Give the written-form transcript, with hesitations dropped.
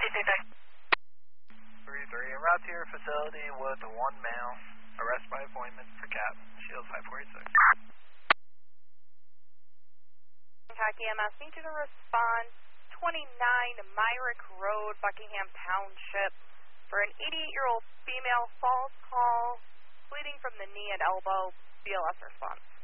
3-3, en route to your facility with one male. Arrest by appointment for Cap. Shield 546. Contact EMS, need you to respond 29 Myrick Road, Buckingham Township, for an 88-year-old female falls call, bleeding from the knee and elbow. BLS response.